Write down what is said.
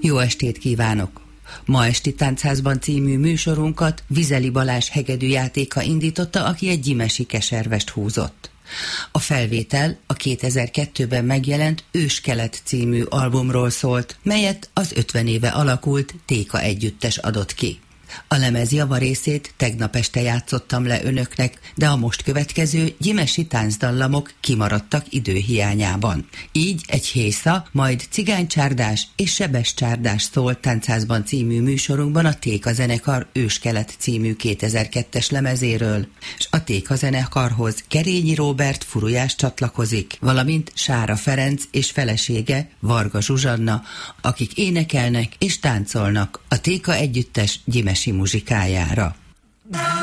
Jó estét kívánok! Ma esti Táncházban című műsorunkat Vizeli Balázs hegedűjátéka indította, aki egy gyimesi keservest húzott. A felvétel a 2002-ben megjelent Őskelet című albumról szólt, melyet az 50 éve alakult Téka együttes adott ki. A lemez javarészét tegnap este játszottam le önöknek, de a most következő gyimesi táncdallamok kimaradtak időhiányában. Így egy hésza, majd cigánycsárdás és sebescsárdás szólt Táncházban című műsorunkban a Téka zenekar Őskelet című 2002-es lemezéről, és a Téka zenekarhoz Kerényi Róbert furujás csatlakozik, valamint Sára Ferenc és felesége Varga Zsuzsanna, akik énekelnek és táncolnak a Téka együttes gyimesi muzsikájára.